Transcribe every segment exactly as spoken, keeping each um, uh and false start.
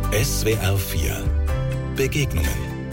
S W R vier Begegnungen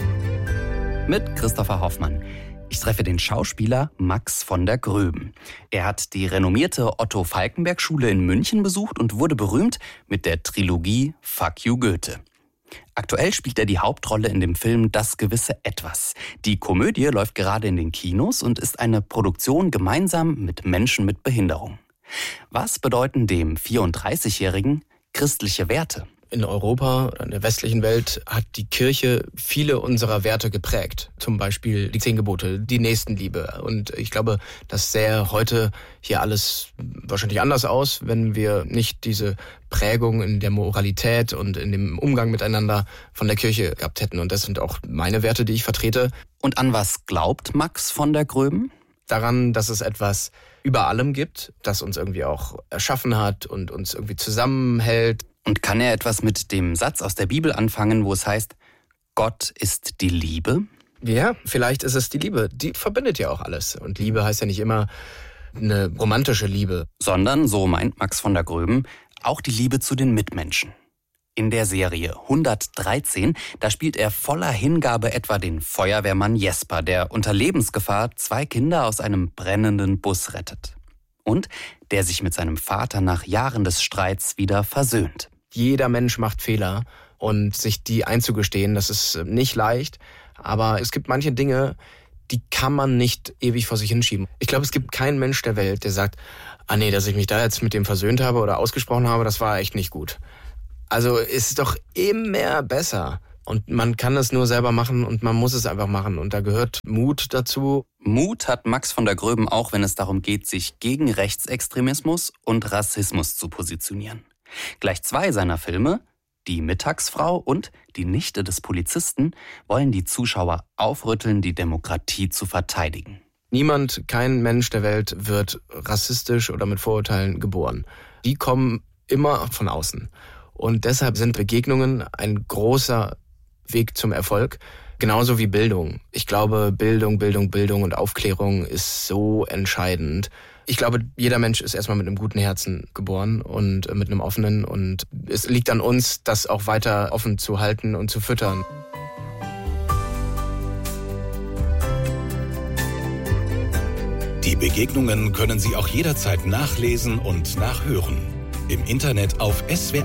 mit Christopher Hoffmann. Ich treffe den Schauspieler Max von der Gröben. Er hat die renommierte Otto-Falckenberg-Schule in München besucht und wurde berühmt mit der Trilogie Fuck you Goethe. Aktuell spielt er die Hauptrolle in dem Film Das gewisse Etwas. Die Komödie läuft gerade in den Kinos und ist eine Produktion gemeinsam mit Menschen mit Behinderung. Was bedeuten dem vierunddreißigjährigen christliche Werte? In Europa oder in der westlichen Welt hat die Kirche viele unserer Werte geprägt. Zum Beispiel die Zehn Gebote, die Nächstenliebe. Und ich glaube, das sähe heute hier alles wahrscheinlich anders aus, wenn wir nicht diese Prägung in der Moralität und in dem Umgang miteinander von der Kirche gehabt hätten. Und das sind auch meine Werte, die ich vertrete. Und an was glaubt Max von der Gröben? Daran, dass es etwas über allem gibt, das uns irgendwie auch erschaffen hat und uns irgendwie zusammenhält. Und kann er etwas mit dem Satz aus der Bibel anfangen, wo es heißt, Gott ist die Liebe? Ja, vielleicht ist es die Liebe. Die verbindet ja auch alles. Und Liebe heißt ja nicht immer eine romantische Liebe. Sondern, so meint Max von der Gröben, auch die Liebe zu den Mitmenschen. In der Serie hundertdreizehn, da spielt er voller Hingabe etwa den Feuerwehrmann Jesper, der unter Lebensgefahr zwei Kinder aus einem brennenden Bus rettet. Und der sich mit seinem Vater nach Jahren des Streits wieder versöhnt. Jeder Mensch macht Fehler und sich die einzugestehen, das ist nicht leicht. Aber es gibt manche Dinge, die kann man nicht ewig vor sich hinschieben. Ich glaube, es gibt keinen Mensch der Welt, der sagt, ah nee, dass ich mich da jetzt mit dem versöhnt habe oder ausgesprochen habe, das war echt nicht gut. Also es ist doch immer besser. Und man kann es nur selber machen und man muss es einfach machen. Und da gehört Mut dazu. Mut hat Max von der Gröben auch, wenn es darum geht, sich gegen Rechtsextremismus und Rassismus zu positionieren. Gleich zwei seiner Filme, Die Mittagsfrau und Die Nichte des Polizisten, wollen die Zuschauer aufrütteln, die Demokratie zu verteidigen. Niemand, kein Mensch der Welt wird rassistisch oder mit Vorurteilen geboren. Die kommen immer von außen. Und deshalb sind Begegnungen ein großer Weg zum Erfolg, genauso wie Bildung. Ich glaube, Bildung, Bildung, Bildung und Aufklärung ist so entscheidend. Ich glaube, jeder Mensch ist erstmal mit einem guten Herzen geboren und mit einem offenen. Und es liegt an uns, das auch weiter offen zu halten und zu füttern. Die Begegnungen können Sie auch jederzeit nachlesen und nachhören. Im Internet auf S W